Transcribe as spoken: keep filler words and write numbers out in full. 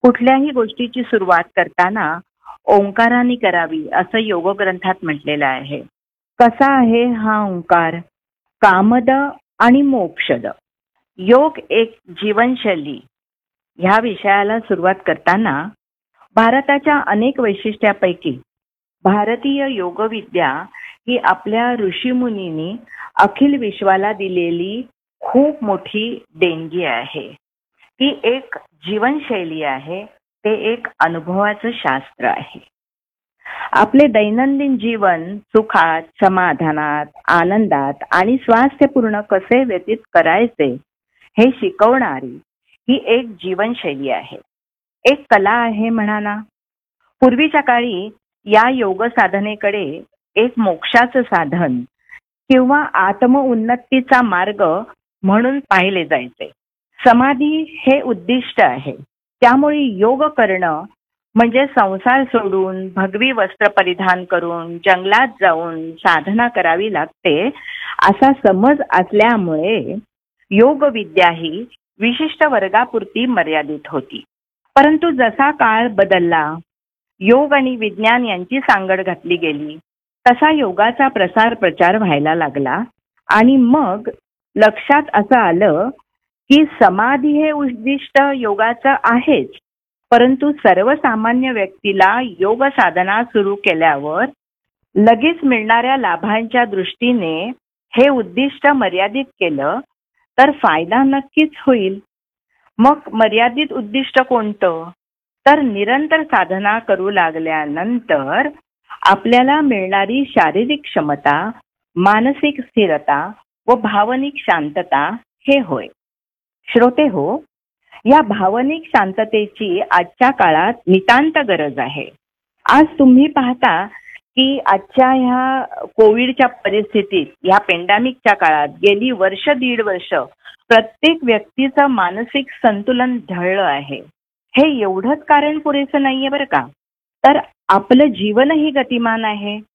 कुठल्याही गोष्टीची सुरुवात करताना ओंकाराने करावी असं योग ग्रंथात म्हटलेलं आहे. कसा आहे हा ओंकार? कामद आणि मोक्षद. योग एक जीवनशैली ह्या विषयाला सुरुवात करताना भारताच्या अनेक वैशिष्ट्यापैकी भारतीय योगविद्या ही आपल्या ऋषीमुनींनी अखिल विश्वाला दिलेली खूप मोठी देणगी आहे. ती एक जीवनशैली आहे, ते एक अनुभवाचं शास्त्र आहे. आपले दैनंदिन जीवन सुखात, समाधानात, आनंदात आणि स्वास्थ्यपूर्ण कसे व्यतीत करायचे हे शिकवणारी ही एक जीवनशैली आहे. एक कला आहे म्हणा ना. पूर्वीच्या काळी या योग साधनेकडे एक मोक्षाचं साधन किंवा आत्मउन्नतीचा मार्ग म्हणून पाहिले जायचे. समाधी हे उद्दिष्ट आहे. त्यामुळे योग करणं म्हणजे संसार सोडून भगवी वस्त्र परिधान करून जंगलात जाऊन साधना करावी लागते असा समज असल्यामुळे योग विद्या ही विशिष्ट वर्गापुरती मर्यादित होती. परंतु जसा काळ बदलला, योग आणि विज्ञान यांची सांगड घातली गेली, तसा योगाचा प्रसार प्रचार व्हायला लागला आणि मग लक्षात असं आलं की समाधी हे उद्दिष्ट योगाचं आहेच, परंतु सर्वसामान्य व्यक्तीला योग साधना सुरू केल्यावर लगेच मिळणाऱ्या लाभांच्या दृष्टीने हे उद्दिष्ट मर्यादित केलं तर फायदा नक्कीच होईल. मग मर्यादित उद्दिष्ट कोणतं? तर निरंतर साधना करू लागल्यानंतर आपल्याला मिळणारी शारीरिक क्षमता, मानसिक स्थिरता व भावनिक शांतता हे होय. श्रोते हो, या भावनिक शांततेची आजच्या काळात नितांत गरज आहे. आज तुम्ही पाहता की आजच्या ह्या कोविडच्या परिस्थितीत, ह्या पेंडेमिकच्या काळात गेली वर्ष दीड वर्ष प्रत्येक व्यक्तीचं मानसिक संतुलन ढळलं आहे. हे एवढंच कारण पुरेसं नाहीये बरं का, तर आपलं जीवनही गतिमान आहे.